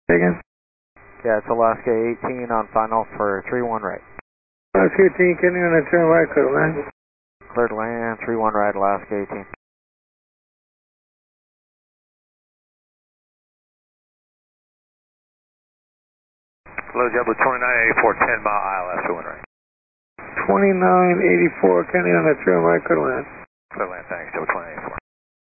Again? Yeah, it's Alaska 18 on final for 3-1 right. Alaska 18, can you on a turn right, clear to land? Clear to land, 3-1 right, Alaska 18. Hello, JetBlue 2984, 10 mile ILS, 3-1 right. 2984, Kenny on a turn right, clear to land. Clear land, thanks, JetBlue 2884.